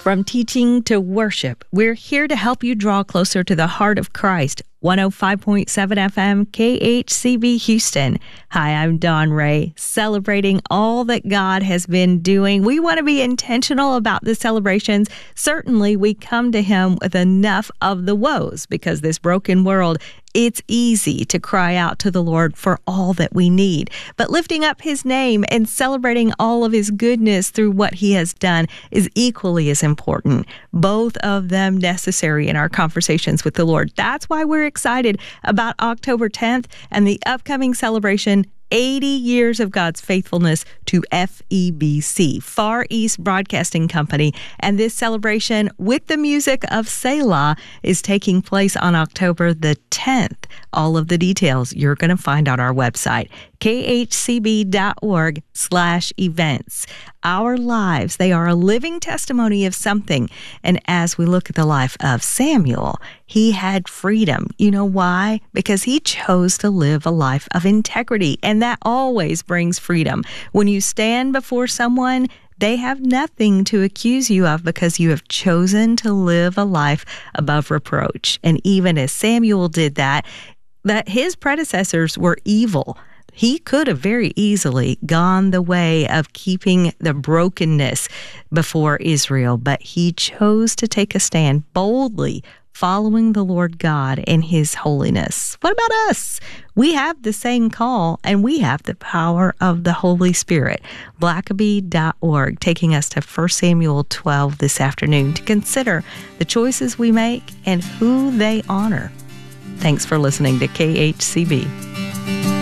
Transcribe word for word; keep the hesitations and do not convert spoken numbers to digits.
From teaching to worship, we're here to help you draw closer to the heart of Christ. one oh five point seven F M, K H C B Houston. Hi, I'm Dawn Ray, celebrating all that God has been doing. We want to be intentional about the celebrations. Certainly, we come to Him with enough of the woes because this broken world, it's easy to cry out to the Lord for all that we need. But lifting up His name and celebrating all of His goodness through what He has done is equally as important. Both of them necessary in our conversations with the Lord. That's why we're excited about October tenth and the upcoming celebration, eighty years of God's faithfulness to F E B C, Far East Broadcasting Company. And this celebration with the music of Selah is taking place on October the tenth. All of the details you're going to find on our website, khcb.org slash events. Our lives, they are a living testimony of something. And as we look at the life of Samuel, he had freedom. You know why? Because he chose to live a life of integrity, and that always brings freedom. When you stand before someone, they have nothing to accuse you of because you have chosen to live a life above reproach. And even as Samuel did that, that his predecessors were evil. He could have very easily gone the way of keeping the brokenness before Israel, but he chose to take a stand boldly, following the Lord God in His holiness. What about us? We have the same call, and we have the power of the Holy Spirit. Blackaby dot org, taking us to First Samuel twelve this afternoon to consider the choices we make and who they honor. Thanks for listening to K H C B.